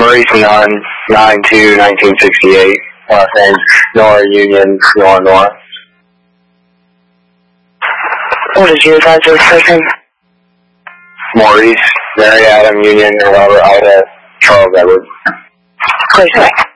Maurice Nunn, 9/2/1968. Last name Nora Union, Nora. What did you advise your first name? Maurice, Mary Adam Union, Robert Ida, Charles Edward. Please,